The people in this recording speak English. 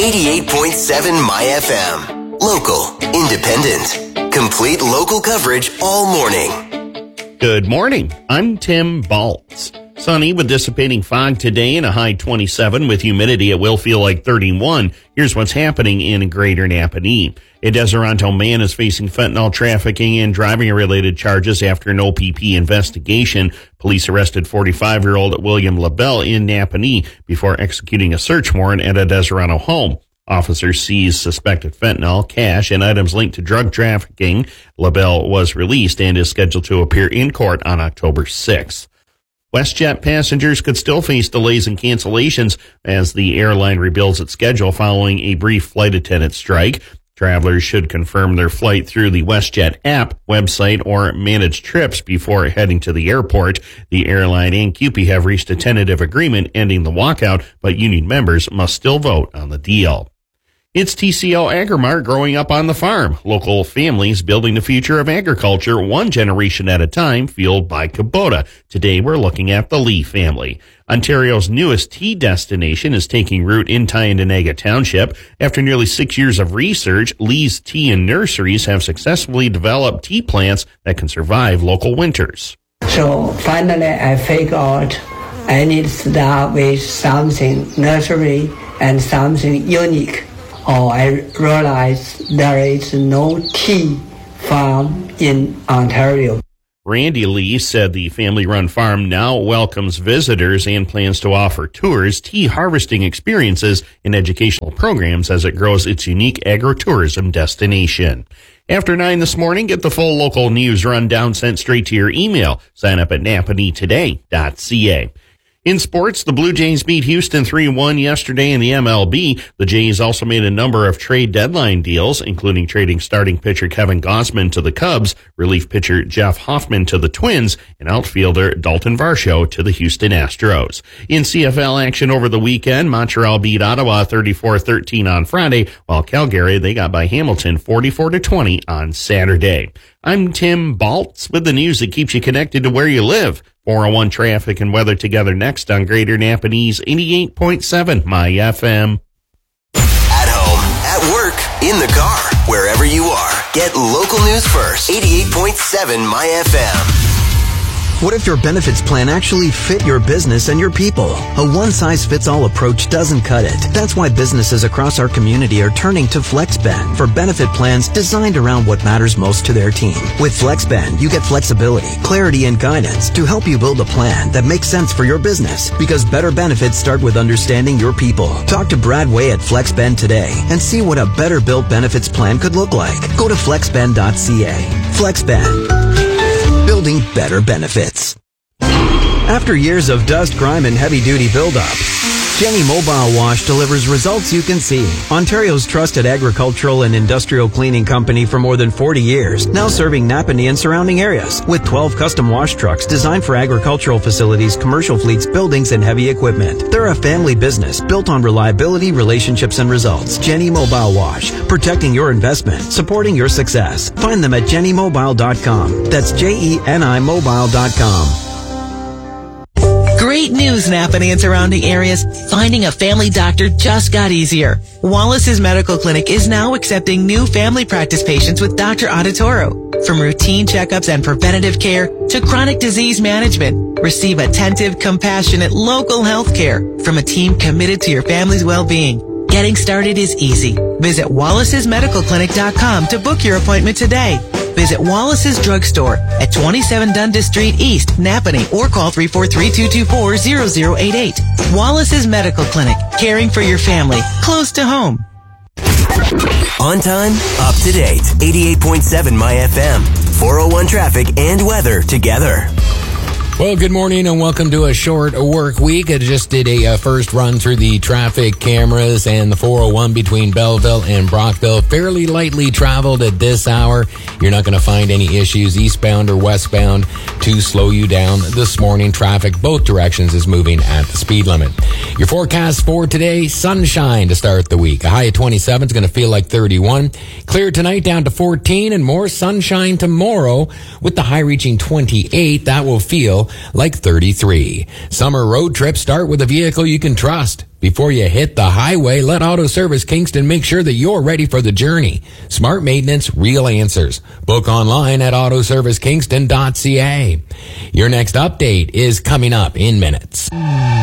88.7 My FM. Local, independent, complete local coverage all morning. Good morning. I'm Tim Baltz. Sunny with dissipating fog today and a high 27 with humidity. It will feel like 31. Here's what's happening in Greater Napanee. A Deseronto man is facing fentanyl trafficking and driving-related charges after an OPP investigation. Police arrested 45-year-old William LaBelle in Napanee before executing a search warrant at a Deseronto home. Officers seized suspected fentanyl, cash, and items linked to drug trafficking. LaBelle was released and is scheduled to appear in court on October 6th. WestJet passengers could still face delays and cancellations as the airline rebuilds its schedule following a brief flight attendant strike. Travelers should confirm their flight through the WestJet app, website, or managed trips before heading to the airport. The airline and CUPE have reached a tentative agreement ending the walkout, but union members must still vote on the deal. It's TCL Agrimart growing up on the farm. Local families building the future of agriculture one generation at a time, fueled by Kubota. Today we're looking at the Lee family. Ontario's newest tea destination is taking root in Tyendinaga Township. After nearly 6 years of research, Lee's Tea and Nurseries have successfully developed tea plants that can survive local winters. So finally I figured out I need to start with something nursery and something unique. I realized there is no tea farm in Ontario. Randy Lee said the family-run farm now welcomes visitors and plans to offer tours, tea harvesting experiences, and educational programs as it grows its unique agritourism destination. After 9 this morning, get the full local news rundown sent straight to your email. Sign up at napaneetoday.ca. In sports, the Blue Jays beat Houston 3-1 yesterday in the MLB. The Jays also made a number of trade deadline deals, including trading starting pitcher Kevin Gausman to the Cubs, relief pitcher Jeff Hoffman to the Twins, and outfielder Dalton Varsho to the Houston Astros. In CFL action over the weekend, Montreal beat Ottawa 34-13 on Friday, while Calgary, they got by Hamilton 44-20 on Saturday. I'm Tim Baltz with the news that keeps you connected to where you live. 401 traffic and weather together next on Greater Napanee's 88.7 My FM. At home, at work, in the car, wherever you are. Get local news first. 88.7 My FM. What if your benefits plan actually fit your business and your people? A one-size-fits-all approach doesn't cut it. That's why businesses across our community are turning to FlexBend for benefit plans designed around what matters most to their team. With FlexBend, you get flexibility, clarity, and guidance to help you build a plan that makes sense for your business, because better benefits start with understanding your people. Talk to Brad Way at FlexBend today and see what a better-built benefits plan could look like. Go to flexbend.ca. FlexBend. Building better benefits. After years of dust, grime, and heavy-duty buildup, Jenny Mobile Wash delivers results you can see. Ontario's trusted agricultural and industrial cleaning company for more than 40 years, now serving Napanee and surrounding areas with 12 custom wash trucks designed for agricultural facilities, commercial fleets, buildings, and heavy equipment. They're a family business built on reliability, relationships, and results. Jenny Mobile Wash, protecting your investment, supporting your success. Find them at jennymobile.com. That's JENI mobile.com. Great news, Napanee and surrounding areas. Finding a family doctor just got easier. Wallace's Medical Clinic is now accepting new family practice patients with Dr. Auditoro. From routine checkups and preventative care to chronic disease management, receive attentive, compassionate local health care from a team committed to your family's well-being. Getting started is easy. Visit wallacesmedicalclinic.com to book your appointment today. Visit Wallace's Drugstore at 27 Dundas Street East, Napanee, or call 343-224-0088. Wallace's Medical Clinic, caring for your family, close to home. On time, up to date. 88.7 My FM. 401 traffic and weather together. Well, good morning and welcome to a short work week. I just did a first run through the traffic cameras and the 401 between Belleville and Brockville. Fairly lightly traveled at this hour. You're not going to find any issues eastbound or westbound to slow you down this morning. Traffic both directions is moving at the speed limit. Your forecast for today, sunshine to start the week. A high of 27 is going to feel like 31. Clear tonight down to 14 and more sunshine tomorrow with the high reaching 28. That will feel feel like 33. Summer road trips start with a vehicle you can trust. Before you hit the highway, let Auto Service Kingston make sure that you're ready for the journey. Smart maintenance, real answers. Book online at autoservicekingston.ca. Your next update is coming up in minutes.